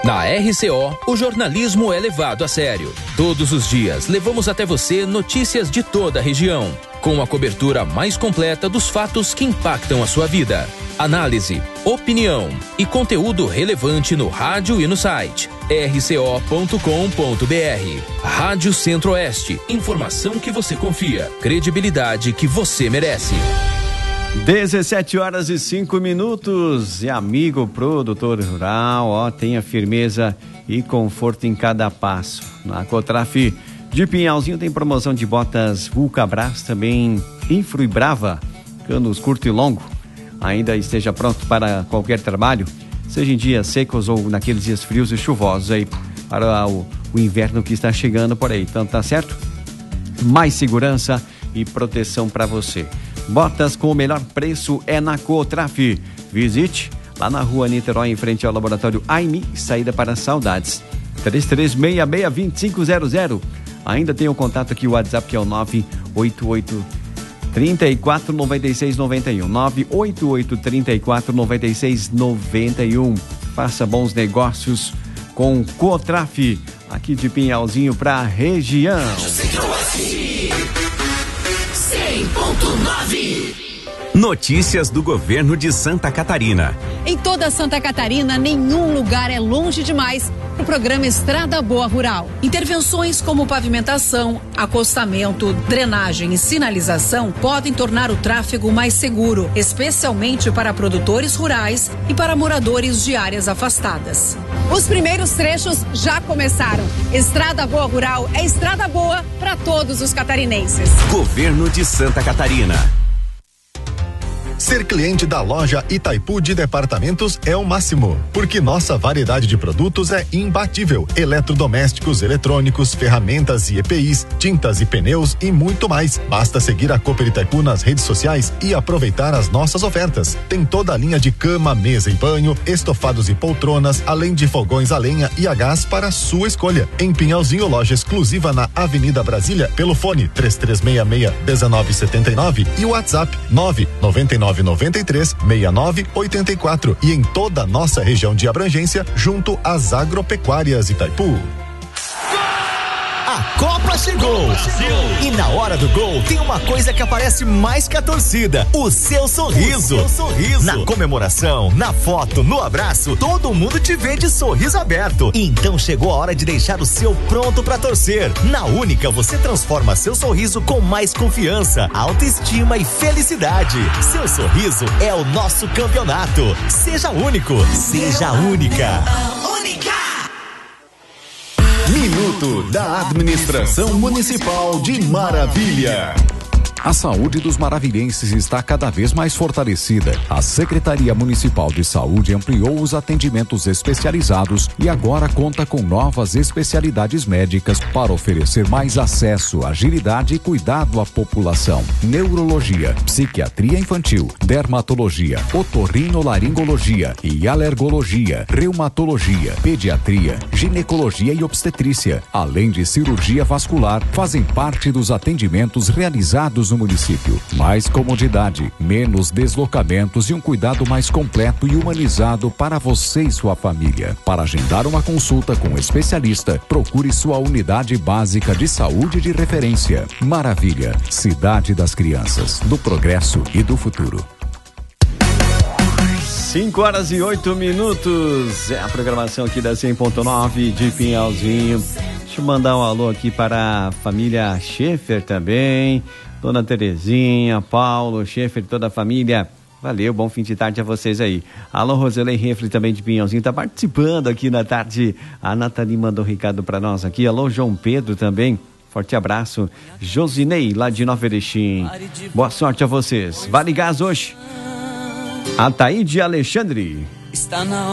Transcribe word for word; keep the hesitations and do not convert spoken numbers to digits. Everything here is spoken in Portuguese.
Na R C O, o jornalismo é levado a sério. Todos os dias, levamos até você notícias de toda a região, com a cobertura mais completa dos fatos que impactam a sua vida. Análise, opinião e conteúdo relevante no rádio e no site r c o ponto com ponto b r. Rádio Centro-Oeste. Informação que você confia. Credibilidade que você merece. dezessete horas e cinco minutos. E amigo produtor rural, ó, tenha firmeza e conforto em cada passo. Na Cotraf de Pinhalzinho tem promoção de botas Vulcabras, também Infro e Brava, canos curto e longo. Ainda esteja pronto para qualquer trabalho, seja em dias secos ou naqueles dias frios e chuvosos aí, para o, o inverno que está chegando por aí. Então tá certo? Mais segurança e proteção para você. Botas com o melhor preço é na Cotraf. Visite lá na rua Niterói, em frente ao laboratório A I M I, saída para Saudades. três três seis seis, dois cinco zero zero. Ainda tem o contato aqui, o WhatsApp, que é o nove oito oito, três quatro nove seis nove um. nove oito oito, três quatro nove seis nove um. Faça bons negócios com Cotraf, aqui de Pinhalzinho para a região. cem ponto nove. Notícias do governo de Santa Catarina. Em toda Santa Catarina, nenhum lugar é longe demais para o programa Estrada Boa Rural. Intervenções como pavimentação, acostamento, drenagem e sinalização podem tornar o tráfego mais seguro, especialmente para produtores rurais e para moradores de áreas afastadas. Os primeiros trechos já começaram. Estrada Boa Rural é estrada boa para todos os catarinenses. Governo de Santa Catarina. Ser cliente da loja Itaipu de Departamentos é o máximo, porque nossa variedade de produtos é imbatível. Eletrodomésticos, eletrônicos, ferramentas e E P Is, tintas e pneus e muito mais. Basta seguir a Cooper Itaipu nas redes sociais e aproveitar as nossas ofertas. Tem toda a linha de cama, mesa e banho, estofados e poltronas, além de fogões a lenha e a gás para sua escolha. Em Pinhalzinho, loja exclusiva na Avenida Brasília, pelo fone três três seis seis, um nove sete nove e o WhatsApp nove nove nove nove três, seis nove oito quatro, e em toda a nossa região de abrangência, junto às agropecuárias Itaipu. A Copa chegou! E na hora do gol tem uma coisa que aparece mais que a torcida: o seu sorriso. O seu sorriso. Na comemoração, na foto, no abraço, todo mundo te vê de sorriso aberto. Então chegou a hora de deixar o seu pronto pra torcer. Na Única você transforma seu sorriso com mais confiança, autoestima e felicidade. Seu sorriso é o nosso campeonato. Seja único, seja única. Única! Minuto da Administração Municipal de Maravilha. A saúde dos maravilhenses está cada vez mais fortalecida. A Secretaria Municipal de Saúde ampliou os atendimentos especializados e agora conta com novas especialidades médicas para oferecer mais acesso, agilidade e cuidado à população. Neurologia, psiquiatria infantil, dermatologia, otorrinolaringologia e alergologia, reumatologia, pediatria, ginecologia e obstetrícia, além de cirurgia vascular, fazem parte dos atendimentos realizados no município. Mais comodidade, menos deslocamentos e um cuidado mais completo e humanizado para você e sua família. Para agendar uma consulta com um especialista, procure sua unidade básica de saúde de referência. Maravilha, cidade das crianças, do progresso e do futuro. cinco horas e oito minutos. É a programação aqui da cem ponto nove de Pinhalzinho. Deixa eu mandar um alô aqui para a família Schaefer também. Dona Terezinha, Paulo, Schaefer, toda a família. Valeu, bom fim de tarde a vocês aí. Alô, Roselei Refle também de Pinhalzinho, tá participando aqui na tarde. A Nathalie mandou um recado para nós aqui. Alô, João Pedro também. Forte abraço. Josinei, lá de Nova Erechim. Boa sorte a vocês. Vale Gás hoje. Ataíde Alexandre. Está na